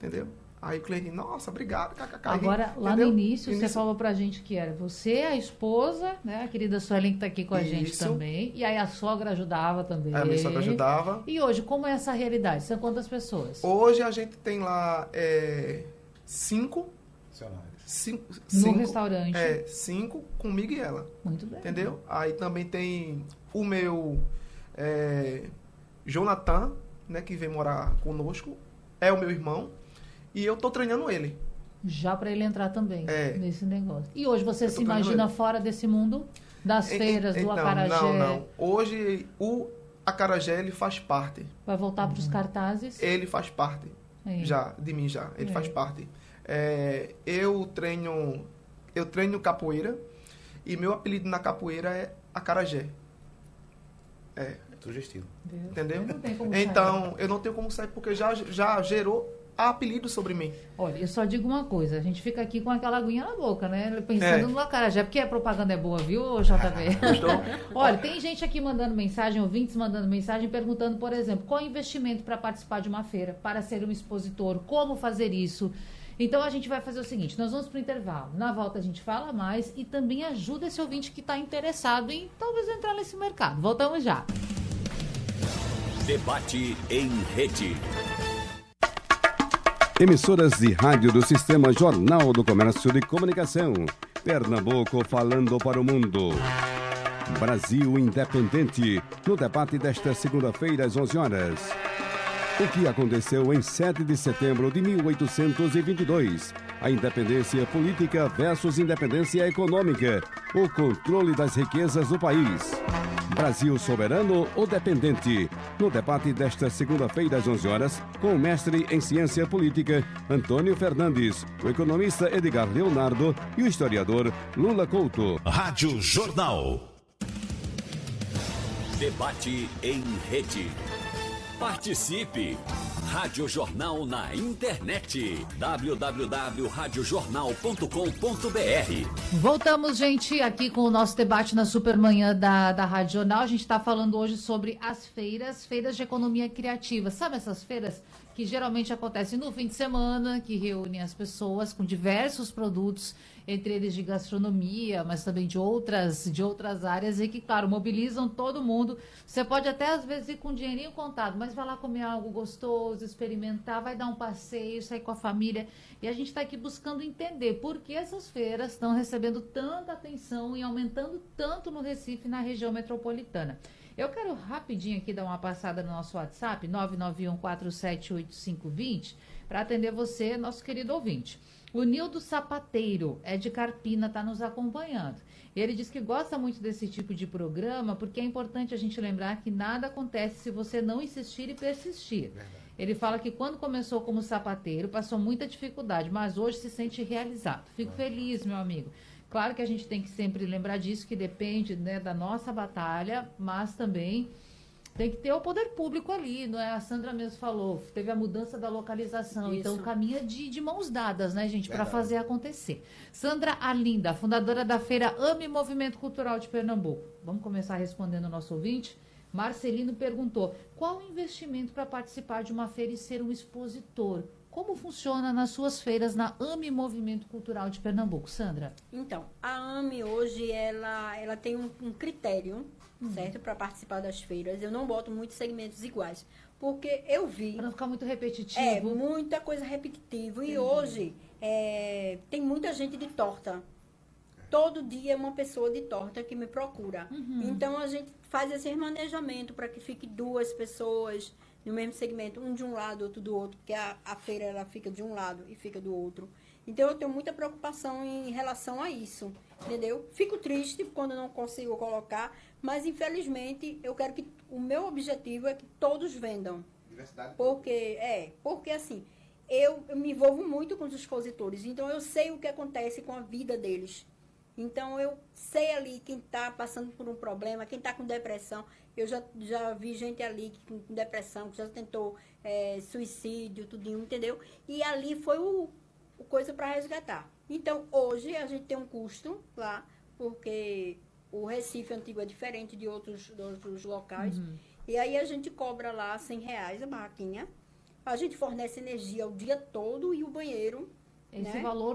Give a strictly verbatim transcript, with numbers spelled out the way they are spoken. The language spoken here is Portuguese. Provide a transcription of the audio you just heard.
entendeu? Aí o cliente, nossa, obrigado, kkk. Agora, lá entendeu? no início, início, você falou pra gente que era você, a esposa, né? A querida Suelen que tá aqui com a Isso. gente também. E aí a sogra ajudava também. A minha sogra ajudava. E hoje, como é essa realidade? São quantas pessoas? Hoje a gente tem lá é, cinco. Cinco, No cinco, restaurante. É, cinco comigo e ela. Muito bem. Entendeu? Aí também tem o meu é, Jonathan, né, que vem morar conosco. É o meu irmão. E eu tô treinando ele. Já para ele entrar também É. nesse negócio. E hoje você Eu tô se imagina treinando fora desse mundo das E- feiras, então, do acarajé? Não, não. Hoje o acarajé, ele faz parte. Vai voltar para os cartazes? Ele faz parte. É. Já, de mim já. Ele É. faz parte. É, eu treino eu treino capoeira e meu apelido na capoeira é acarajé. É, Sugestivo. Deus. entendeu? Não tem como Então, eu não tenho como sair porque já, já gerou apelido sobre mim. Olha, eu só digo uma coisa, a gente fica aqui com aquela aguinha na boca, né? Pensando É. no acarajé, porque a propaganda é boa, viu, J B? Gostou? Olha, tem gente aqui mandando mensagem, ouvintes mandando mensagem, perguntando, por exemplo, qual é o investimento para participar de uma feira, para ser um expositor, como fazer isso. Então a gente vai fazer o seguinte, nós vamos para o intervalo, na volta a gente fala mais e também ajuda esse ouvinte que está interessado em talvez entrar nesse mercado. Voltamos já. Debate em rede. Emissoras de rádio do Sistema Jornal do Comércio de Comunicação. Pernambuco falando para o mundo. Brasil Independente, no debate desta segunda-feira às onze horas. O que aconteceu em sete de setembro de mil oitocentos e vinte e dois? A independência política versus independência econômica. O controle das riquezas do país. Brasil soberano ou dependente? No debate desta segunda-feira às onze horas, com o mestre em ciência política Antônio Fernandes, o economista Edgar Leonardo e o historiador Lula Couto. Rádio Jornal. Debate em rede. Participe! Rádio Jornal na internet. w w w ponto rádio jornal ponto com ponto b r. Voltamos, gente, aqui com o nosso debate na Supermanhã da, da Rádio Jornal. A gente está falando hoje sobre as feiras, feiras de economia criativa. Sabe essas feiras que geralmente acontecem no fim de semana, que reúnem as pessoas com diversos produtos, entre eles de gastronomia, mas também de outras, de outras áreas, e que, claro, mobilizam todo mundo. Você pode até, às vezes, ir com dinheirinho contado, mas vai lá comer algo gostoso, experimentar, vai dar um passeio, sair com a família. E a gente está aqui buscando entender por que essas feiras estão recebendo tanta atenção e aumentando tanto no Recife e na região metropolitana. Eu quero rapidinho aqui dar uma passada no nosso WhatsApp, nove nove um quatro sete oito cinco dois zero, para atender você, nosso querido ouvinte. O Nildo Sapateiro, é de Carpina, está nos acompanhando. Ele diz que gosta muito desse tipo de programa, porque é importante a gente lembrar que nada acontece se você não insistir e persistir. Verdade. Ele fala que quando começou como sapateiro, passou muita dificuldade, mas hoje se sente realizado. Fico feliz, meu amigo. Claro que a gente tem que sempre lembrar disso, que depende, né, da nossa batalha, mas também tem que ter o poder público ali, não é? A Sandra mesmo falou, teve a mudança da localização, Isso. então caminha de, de mãos dadas, né, gente, para fazer acontecer. Sandra Arlinda, fundadora da feira AME Movimento Cultural de Pernambuco. Vamos começar respondendo o nosso ouvinte? Marcelino perguntou, qual o investimento para participar de uma feira e ser um expositor? Como funciona nas suas feiras na AME Movimento Cultural de Pernambuco? Sandra? Então, a AME hoje, ela, ela tem um, um critério, uhum. certo, para participar das feiras. Eu não boto muitos segmentos iguais, porque eu vi... Para não ficar muito repetitivo. É, muita coisa repetitiva. E uhum. hoje, é, tem muita gente de torta. Todo dia é uma pessoa de torta que me procura. Uhum. Então, a gente faz esse remanejamento para que fique duas pessoas no mesmo segmento, um de um lado, outro do outro, porque a, a feira ela fica de um lado e fica do outro. Então, eu tenho muita preocupação em relação a isso, entendeu? Fico triste quando não consigo colocar, mas, infelizmente, eu quero que... O meu objetivo é que todos vendam. Diversidade. Porque, é, porque, assim, eu, eu me envolvo muito com os expositores, então eu sei o que acontece com a vida deles. Então, eu sei ali quem está passando por um problema, quem está com depressão. Eu já, já vi gente ali que, com depressão, que já tentou é, suicídio, tudinho, entendeu? E ali foi o, o coisa para resgatar. Então, hoje, a gente tem um custo lá, porque o Recife antigo é diferente de outros, de outros locais. Uhum. E aí, a gente cobra lá cem reais a barraquinha. A gente fornece energia o dia todo e o banheiro, Esse né? valor